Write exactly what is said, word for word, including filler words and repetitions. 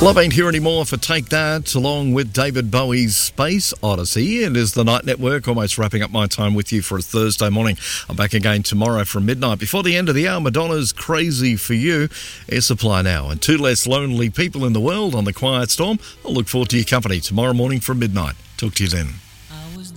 Love Ain't Here Anymore for Take That, along with David Bowie's Space Odyssey. It is the Night Network, almost wrapping up my time with you for a Thursday morning. I'm back again tomorrow from midnight. Before the end of the hour, Madonna's Crazy for You. Air Supply now. And two less lonely people in the world on the Quiet Storm. I'll look forward to your company tomorrow morning from midnight. Talk to you then.